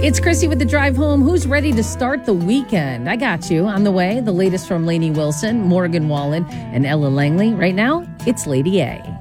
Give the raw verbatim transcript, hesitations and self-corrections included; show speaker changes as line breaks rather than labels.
It's Chrissy with the drive home. Who's ready to start the weekend? I got you. On the way, the latest from Lainey Wilson, Morgan Wallen, and Ella Langley. Right now, it's Lady A.